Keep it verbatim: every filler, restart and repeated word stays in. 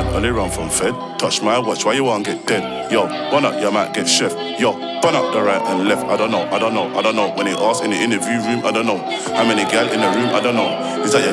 only run from Fed. Touch my watch, why you won't get dead? Yo, one up, you might get chef. Yo, burn up the right and left. I don't know, I don't know, I don't know. When they ask in the interview room, I don't know. How many gal in the room, I don't know. Is that your